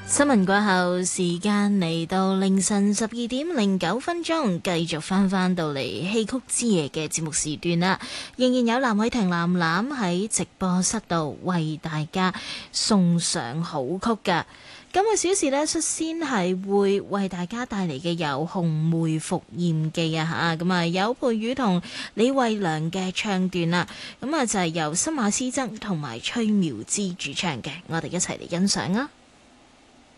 新聞過後，時間嚟到凌晨12:09，繼續翻到嚟戲曲之夜嘅節目時段啦。仍然有藍偉霆藍藍喺直播室度為大家送上好曲噶。今個小時呢，率先係會為大家帶嚟嘅有《紅梅伏艷記》啊嚇，咁啊有佩瑜同李慧良嘅唱段啦，咁啊就係由新馬師曾同埋崔妙芝主唱嘅，我哋一齊嚟欣賞啊！